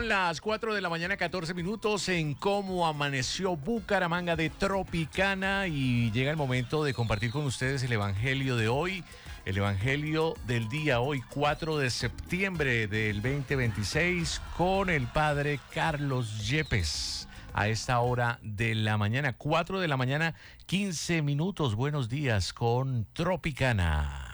Son las 4 de la mañana, 14 minutos en Cómo Amaneció Bucaramanga de Tropicana, y llega el momento de compartir con ustedes el evangelio de hoy, el evangelio del día hoy, 4 de septiembre del 2026, con el padre Carlos Yepes. A esta hora de la mañana, 4 de la mañana, 15 minutos. Buenos días con Tropicana.